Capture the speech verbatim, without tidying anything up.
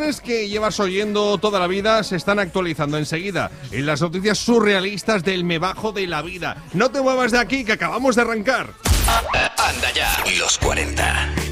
canciones que llevas oyendo toda la vida se están actualizando enseguida en las noticias surrealistas del Me Bajo de la Vida. No te muevas de aquí, que acabamos de arrancar. Anda ya. Los cuarenta.